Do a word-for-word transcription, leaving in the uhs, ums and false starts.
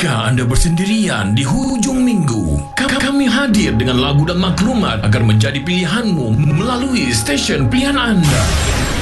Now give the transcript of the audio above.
Jika anda bersendirian di hujung minggu, kami hadir dengan lagu dan maklumat agar menjadi pilihanmu melalui stesen pilihan anda.